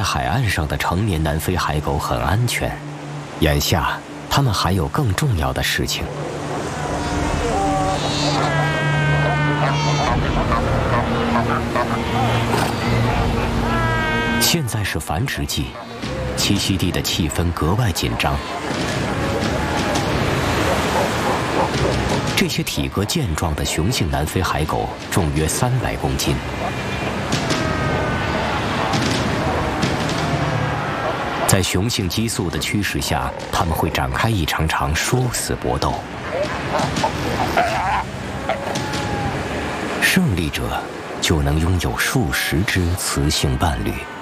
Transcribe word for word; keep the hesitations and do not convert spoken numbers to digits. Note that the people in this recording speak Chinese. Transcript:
海岸上的成年南非海狗很安全，眼下它们还有更重要的事情。现在是繁殖季，栖息地的气氛格外紧张。这些体格健壮的雄性南非海狗重约三百公斤。在雄性激素的驱使下，它们会展开一场场殊死搏斗。胜利者就能拥有数十只雌性伴侣。